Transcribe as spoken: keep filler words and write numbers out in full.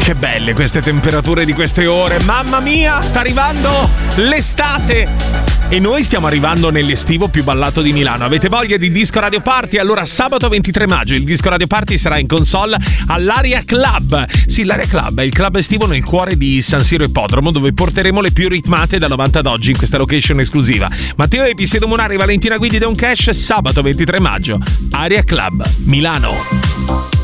Che belle queste temperature di queste ore, mamma mia, sta arrivando l'estate e noi stiamo arrivando nell'estivo più ballato di Milano. Avete voglia di Disco Radio Party? Allora sabato ventitré maggio il Disco Radio Party sarà in console all'Aria Club. Sì, l'Aria Club è il club estivo nel cuore di San Siro Ippodromo, dove porteremo le più ritmate da novanta ad oggi in questa location esclusiva. Matteo Epi, Siedo Munari, Valentina Guidi, Don Cash, sabato ventitré maggio, Aria Club, Milano.